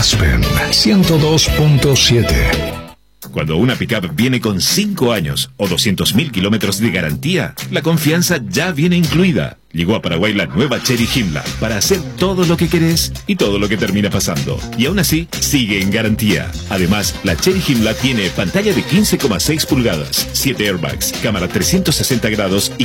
Aspen 102.7. Cuando una pickup viene con 5 años o 200.000 kilómetros de garantía, la confianza ya viene incluida. Llegó a Paraguay la nueva Chery Himla para hacer todo lo que querés y todo lo que termina pasando. Y aún así, sigue en garantía. Además, la Chery Himla tiene pantalla de 15,6 pulgadas, 7 airbags, cámara 360 grados y